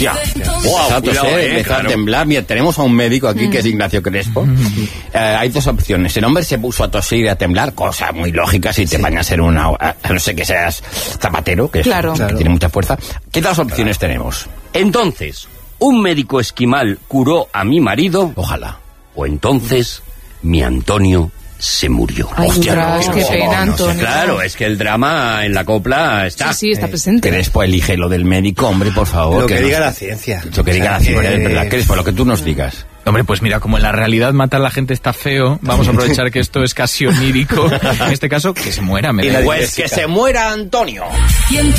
Hostia. Wow, empezó a temblar. Mira, tenemos a un médico aquí que es Ignacio Crespo. Hay dos opciones. El hombre se puso a toser y a temblar, cosa muy lógica si te bañas en una... A no ser que seas zapatero, que tiene mucha fuerza. ¿Qué dos opciones tenemos? Entonces, un médico esquimal curó a mi marido. Ojalá. O entonces, mi Antonio se murió. Ay, qué pena, Antonio. Claro, es que el drama en la copla está. Sí, está presente. Crespo, elige lo del médico, hombre, por favor. Lo que diga la ciencia. Lo que diga la ciencia, es verdad. Crespo, lo que tú nos digas. Hombre, pues mira, como en la realidad matar a la gente está feo, vamos a aprovechar que esto es casi onírico. En este caso, que se muera. Pues que se muera Antonio.